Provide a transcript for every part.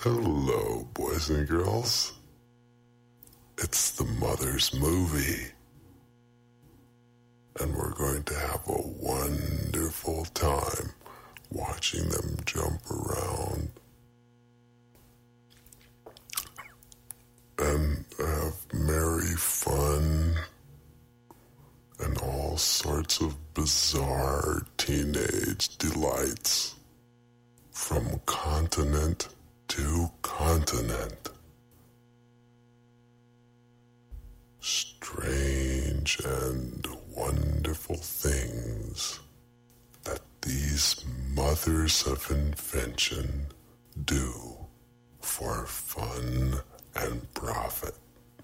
Hello, boys and girls. It's the Mother's Movie. And we're going to have a wonderful time watching them jump around and have merry fun and all sorts of bizarre teenage delights from continent to continent. Strange and wonderful things that these mothers of invention do for fun and profit.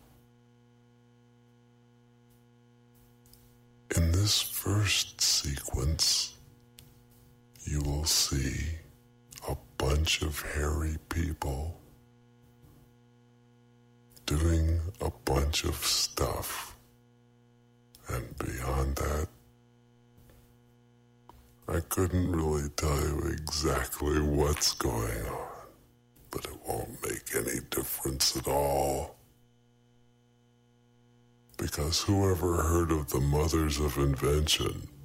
In this first sequence, you will see a bunch of hairy people doing a bunch of stuff. And beyond that, I couldn't really tell you exactly what's going on, but it won't make any difference at all. Because whoever heard of the mothers of invention